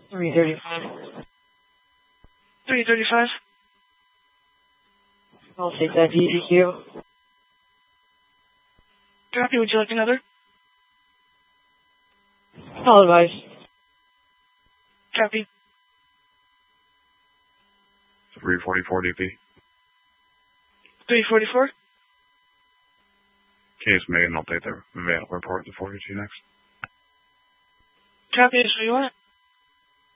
335. 335. I'll take that DDQ. Copy, would you like another? I'll advise. Copy. 344 DP. 344. Case made, and I'll take the report to 42 next. Copy, so you want it?